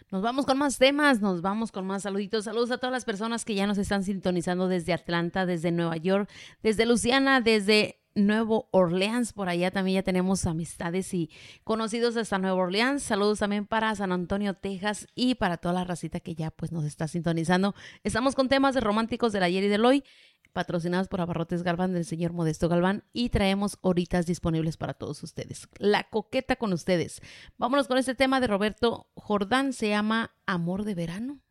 Nos vamos con más temas, nos vamos con más saluditos. Saludos a todas las personas que ya nos están sintonizando desde Atlanta, desde Nueva York, desde Luisiana, desde Nuevo Orleans. Por allá también ya tenemos amistades y conocidos hasta Nueva Orleans. Saludos también para San Antonio, Texas, y para toda la racita que ya pues nos está sintonizando. Estamos con temas de románticos del ayer y del hoy, patrocinados por Abarrotes Galván del señor Modesto Galván, y traemos horitas disponibles para todos ustedes. La coqueta con ustedes. Vámonos con este tema de Roberto Jordán, se llama Amor de Verano.